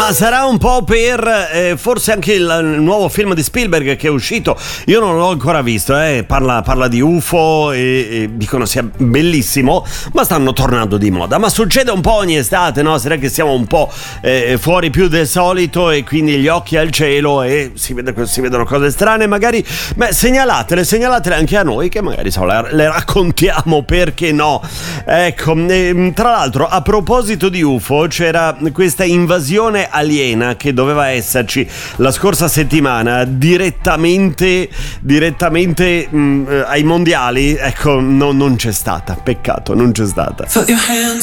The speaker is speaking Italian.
Ma sarà un po' per forse anche il nuovo film di Spielberg che è uscito. Io non l'ho ancora visto, parla di UFO e dicono sia bellissimo, ma stanno tornando di moda. Ma succede un po' ogni estate, no? Sarà che siamo un po' fuori più del solito e quindi gli occhi al cielo e si vedono cose strane. Magari segnalatele anche a noi, che magari le raccontiamo, perché no? Ecco, tra l'altro, a proposito di UFO, c'era questa invasione aliena che doveva esserci la scorsa settimana direttamente ai mondiali. Ecco, non c'è stata, peccato, non c'è stata.